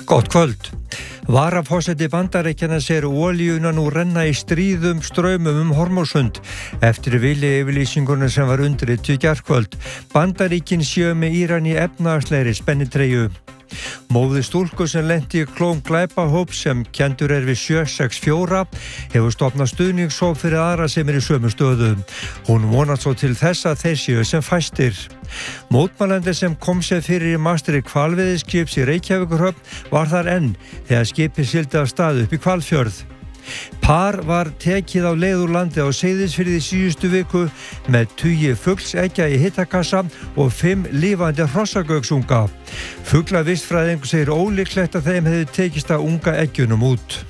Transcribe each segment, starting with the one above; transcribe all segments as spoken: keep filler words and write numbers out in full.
Gott kvöld. Varaforseti Bandaríkjanna segir olíuna nú renna í stríðum straumum um Hormúsund eftir viljayfirlýsinguna sem var undirrituð í gærkvöld. Bandaríkin séu með Íran í efnahagslegri spennitreyju. Móðir stúlku sem lenti í klóm glæpahóps sem kenndur er við sjö sex fjögur hefur stofnað stuðningshóp fyrir aðra sem er í sömu stöðu. Hún vonast svo til þess að þeir séu sem fæstir. Mótmælandi sem kom sér fyrir í mastri hvalveiðiskips í Reykjavíkurhöfn var þar enn þegar skipið sigldi af stað upp í Hvalfjörð. Par var tekið á leið úr landi á Seyðisfirði í síðustu viku með tugi fuglseggja í hittakassa og fimm lifandi hrossagauxunga. Fuglavistfræðingur segir ólíklegt að þeim hefði tekist að unga eggjunum út.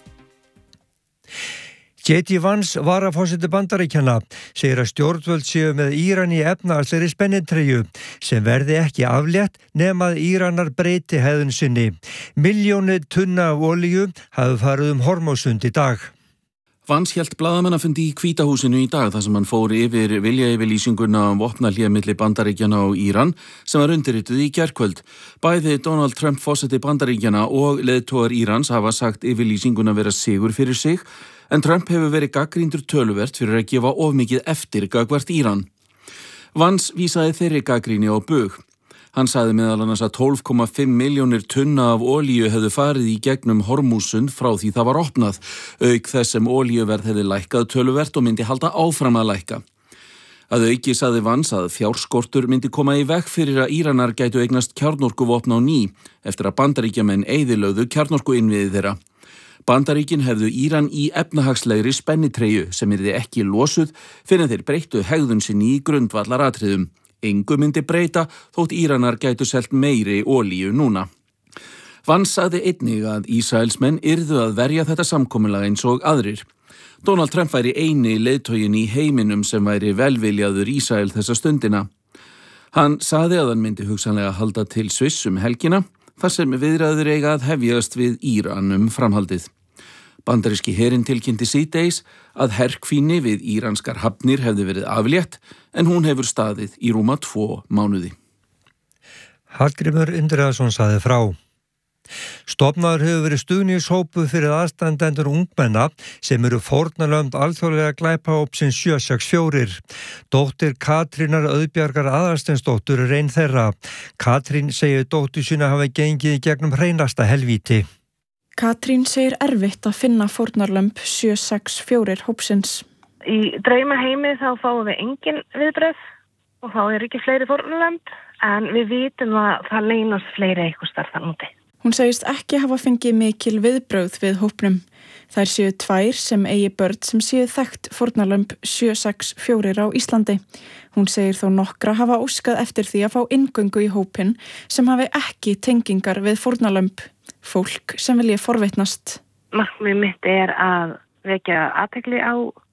J D Vance, varaforseti Bandaríkjanna, segir að stjórnvöld séu með Íran í efnahagslegri spennitreyju sem verði ekki aflétt nema að Íranar breyti hegðun sinni. Milljónir tunna af olíu hafi farið um Hormúsund í dag. Vance hélt blaðamannafundi í Hvíta húsinu í dag þar sem hann fór yfir viljayfirlýsinguna um vopnahlé milli Bandaríkjanna og Íran sem var undirrituð í gærkvöld. Bæði Donald Trump forseti Bandaríkjanna og leiðtogar Írans hafa sagt yfirlýsinguna vera sigur fyrir sig, en Trump hefur verið gagnrýndur töluvert fyrir að gefa of mikið eftir gagnvart Íran. Vance vísaði þeirri gagnrýni á bug. Hann sagði meðal annars að tólf komma fimm milljónir tunna af olíu hefðu farið í gegnum Hormúsund frá því það var opnað, auk þess sem olíuverð hefði lækkað töluvert og myndi halda áfram að lækka. Að auki sagði Vance að fjárskortur myndi koma í veg fyrir að Íranar gætu eignast kjarnorkuvopn á ný eftir að Bandaríkjamenn eyðilögðu kjarnorkuinnviði þeirra. Bandaríkin hefðu Íran í efnahagslegri spennitreyju sem yrði ekki losuð fyrir þeir breyttu hegðun sinni í grundvallaratriðum. Engu myndi breyta þótt Íranar gætu selt meiri olíu núna. Vance sagði einnig að Ísraelsmenn yrðu að verja þetta samkomulag eins og aðrir. Donald Trump væri eini leiðtoginn í heiminum sem væri velviljaður Ísrael þessa stundina. Hann sagði að hann myndi hugsanlega halda til Sviss um helgina, þar sem viðræður eiga að hefjast við Íran um framhaldið. Bandaríski herinn tilkynnti síðdegis að herkvíni við íranskar hafnir hefði verið aflétt, en hún hefur staðið í rúma tvo mánuði. Hallgrímur Indriðason sagði frá. Stofnaður hefur verið stuðningshópu fyrir aðstandendur ungmenna sem eru fórnarlömb alþjóðlega glæpahópsins sjö sex fjögur. Dóttir Katrínar Auðbjargar Aðalsteinsdóttur er ein þeirra. Katrín segir dóttur sína hafa gengið í gegnum hreinasta helvíti. Katrín segir erfitt að finna fórnarlömb sjö sex fjögur hópsins. Í draumaheimi þá fáum við engin viðbrögð og þá er ekki fleiri fórnarlömb, en við vitum að það leynast fleiri eitthvað starf úti. Hún segist ekki hafa fengið mikil viðbrögð við hópnum. Þær séu tvær sem eigi börn sem séu þekkt fórnarlömb sjö sex fjögur á Íslandi. Hún segir þó nokkra hafa óskað eftir því að fá inngöngu í hópinn sem hafi ekki tengingar við fórnarlömb, fólk sem vilji forvitnast. Markmið mitt er að vekja athygli á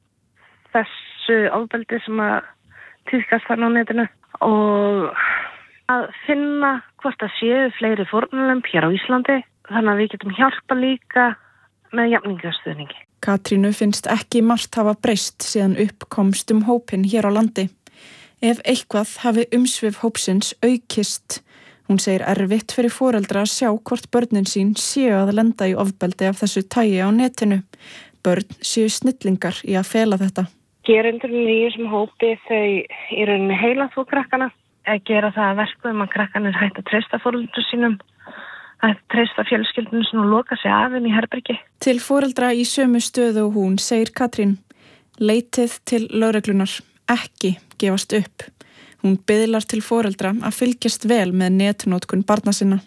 þessu ofbeldi sem að tíðkast þarna á netinu og að finna hvort það séu fleiri fórnarlömb hér á Íslandi, þannig að við getum hjálpa líka með jafningastuðningi. Katrínu finnst ekki margt hafa breyst síðan uppkomst um hópinn hér á landi. Ef eitthvað hafi umsvif hópsins aukist. Hún segir erfitt fyrir foreldra að sjá hvort börnin sín séu að lenda í ofbeldi af þessu tagi á netinu. Börn séu snillingar í að fela þetta. Gerendurinn í þessum hópi þau í rauninni heila þó krakkana. Að gera það að verkum að krakkanir hætti að treysta foreldrum sínum, hætti að treysta fjölskyldunum sinum og loka sig af inn í herbergi. Til foreldra í sömu stöðu og hún segir Katrín, leitið til lögreglunar, ekki gefast upp. Hún biðlar til foreldra að fylgjast vel með netnotkun barna sinna.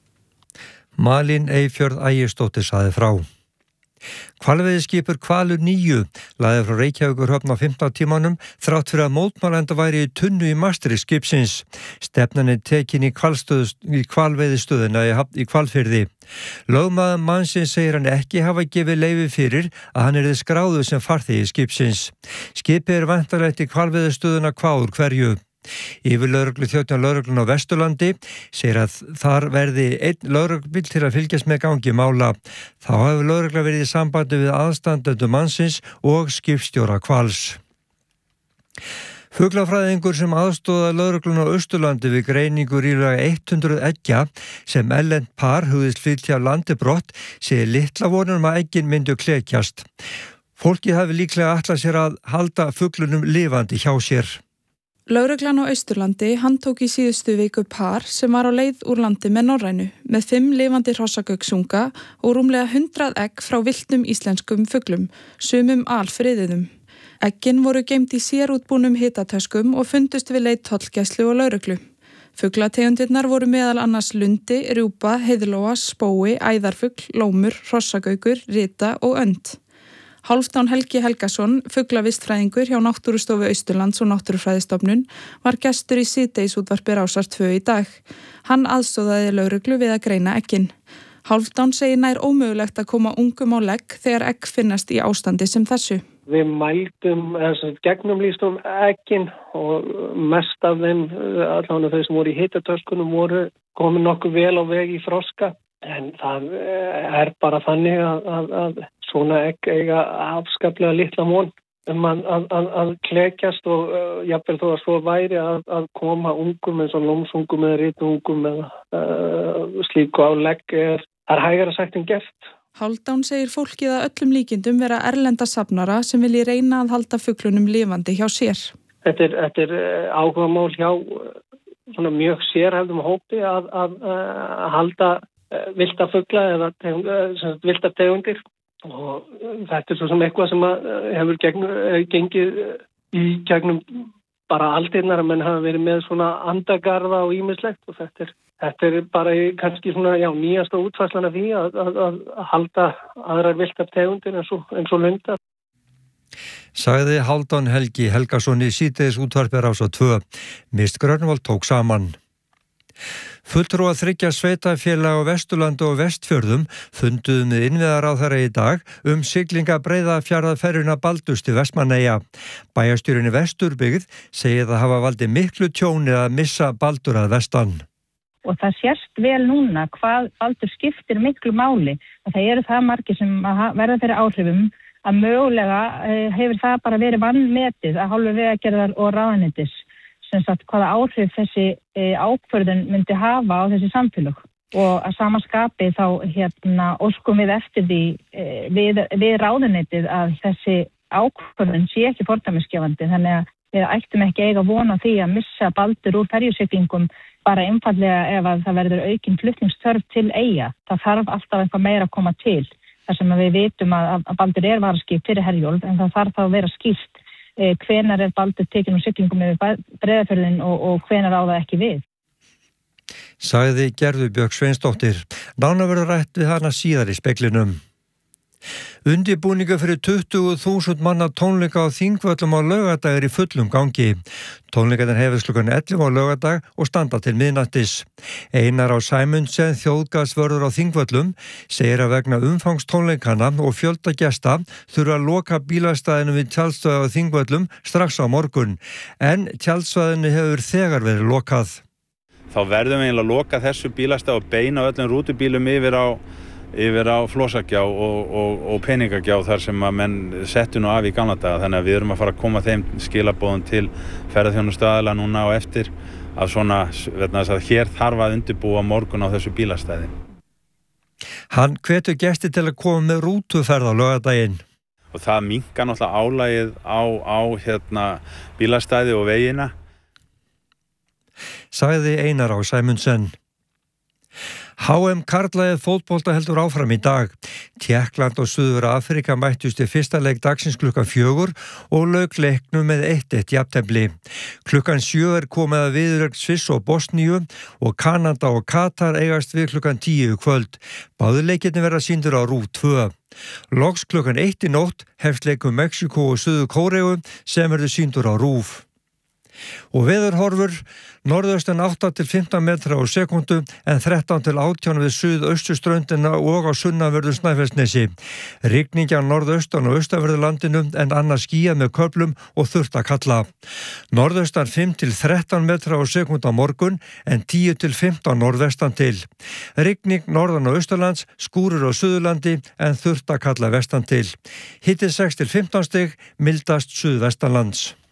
Malín Eyfjörð Ægisdóttir sagði frá. Hvalveiðiskipur Hvalur níu lagði frá Reykjavíkurhöfn á fimmtán tímanum þrátt fyrir að mótmælenda væri í tunnu í mastri skipsins. Stefnan er tekin í, í hvalveiðistöðuna í, í Hvalfirði. Lögmaður mannsins segir hann ekki hafa gefið leyfi fyrir að hann yrði skráður sem farþegi skipsins. Skipið er væntanlegt í hvalveiðistöðuna Hvaur hverju. Yfirlögreglu þjónn lögreglun á Vesturlandi segir að þar verði einn lögreglubíll til að fylgjast með gangi mála. Þá hefur lögregla verið í sambandi við aðstandendur mannsins og skipstjóra Hvals. Fuglafræðingur sem aðstóða lögregluna á Austurlandi við greiningu ríflega hundruð eggja sem erlent par hugðist flytja af landi brott segir litla vonum að eggin myndu klekjast. Fólkið hafi líklega ætlað sér að halda fuglunum lifandi hjá sér. Lögreglan á Austurlandi handtók í síðustu viku par sem var á leið úr landi með Norrænu með fimm lifandi hrossagauxunga og rúmlega hundrað egg frá villtum íslenskum fuglum, sumum alfriðuðum. Eggin voru geymt í sérútbúnum hitatöskum og fundust við leið tollgæslu og lögreglu. Fuglategundirnar voru meðal annars lundi, rjúpa, heiðlóa, spói, æðarfugl, lómur, hrossagaukur, rita og önd. Hálfdán Helgi Helgason, fuglavistfræðingur hjá Náttúrustofu Austurlands og Náttúrufræðistofnun, var gestur í síðdegisútvarpi Rásar tvö í dag. Hann aðstóðaði lögreglu við að greina eggin. Hálfdán segir nær ómögulegt að koma ungum á legg þegar egg finnast í ástandi sem þessu. Við mældum, eða gegnumlýstum eggin og mest af þeim, allavega þau sem voru í hitatöskunum, voru komin nokkuð vel á veg í froska. En það er bara þannig að, að, að svona egg eiga afskaplega litla von um að, að, að, að klekjast og uh, jafnvel þó að svo væri að, að koma ungum eins og lómsungum eða ritungum eða uh, slíku á legg er, er hægara sagt en gert. Hálfdán segir fólkið að öllum líkindum vera erlenda safnara sem vilji reyna að halda fuglunum lifandi hjá sér. Þetta er, þetta er áhugamál hjá svona mjög sérhæfðum hópi að, að, að halda vilda fugla eða tegund, vilda tegundir og þetta er svo sem eitthvað sem hefur gegn, gengið í gegnum bara aldirnar að menn hafa verið með svona andagarða og ýmislegt og þetta er, þetta er bara kannski svona já, nýjasta útfærslan af því að, að, að halda aðrar vilda tegundir eins og, eins og lunda. Sagði Hálfdán Helgi Helgason í síðdegis útvarpi Rásar tvö. Mist Grönvold tók saman. Fulltrúar þriggja sveitafélaga á Vesturlandi og Vestfjörðum funduðu með innviðaráðherra í dag um siglinga Breiðafjarðarferjuna Baldurs til Vestmannaeyja. Bæjarstjórinn í Vesturbyggð segir það hafa valdið miklu tjóni að missa Baldur að vestan. Og það sést vel núna hvað Baldur skiptir miklu máli. Og það eru það margir sem verða fyrir áhrifum að mögulega hefur það bara verið vanmetið að hálfu Vegagerðar og ráðuneytis. Sagt, hvaða áhrif þessi e, ákvörðun myndi hafa á þessi samfélög og að sama skapi þá hérna, óskum við eftir því e, við, við ráðuneytið að þessi ákvörðun sé ekki fordæmisgefandi þannig að við ættum ekki eiga vona því að missa Baldur úr ferjusiglingum bara einfallega ef að það verður aukin flutningsþörf til Eyja. Það þarf alltaf eitthvað meira að koma til þar sem við vitum að, að Baldur er varaskip fyrir Herjólf en það þarf þá að vera skýrt hvenar er Baldur tekinn úr siglingum yfir Breiðafjörðinn og, og hvenar á það ekki við. Sagði Gerður Björk Sveinsdóttir. Nánar verður rætt við hana síðar í speglinum. Undirbúningur fyrir tuttugu þúsund manna tónleika á Þingvöllum á laugardag er í fullum gangi. Tónleikarnir hefjast klukkan ellefu á laugardag og standa til miðnættis. Einar á Sæmundsen, þjóðgasvörður á Þingvöllum, segir að vegna umfangs tónleikana og fjölda gesta þurfa að loka bílastæðinu við tjaldsvæði á Þingvöllum strax á morgun. En tjaldsvæðinu hefur þegar verið lokað. Þá verðum við eiginlega að loka þessu bílastæði og beina öllum rútubílum yfir á yfir á Flósagjá og, og, og Peningagjá þar sem að menn settu nú af í gamla daga þannig að við erum að fara að koma þeim skilaboðum til ferðaþjónustaðala núna og eftir að svona, vegna þess að hér þarf að undirbúa morgun á þessu bílastæði. Hann hvetur gesti til að koma með rútuferð á laugardaginn. Og það minnkar náttúrulega álagið á, á hérna, bílastæði og vegina. Sagði Einar á Sæmundsen. H M karlaðið fótbolta heldur áfram í dag. Tékkland og Suður Afrika mættust í fyrsta leik dagsins klukkan fjögur og lauk leiknum með eitt eitt jafntefli. Klukkan sjö er komið að viðuregn Sviss og Bosníu og Kanada og Katar eigast við klukkan tíu kvöld. Báðir leikirnir verða sýndir á RÚV tvö. Loks klukkan eitt í nótt hefst leikum Mexíkó og Suður Kóreu sem verður sýndur á RÚV. Og veðurhorfur, norðaustan átta til fimmtán metra á sekundu en þrettán til átján við suðausturströndina og á sunnanverðu Snæfellsnesi. Rigning á norðaustan og austanverðu landinu en annars skýjað með köflum og þurrt að kalla. Norðaustan fimm til þrettán metra á sekúndu á morgun en tíu til fimmtán norðvestan til. Rigning norðan og austanlands, skúrir á Suðurlandi en þurrt að kalla vestan til. Hiti sex til fimmtán stig, mildast suðvestanlands.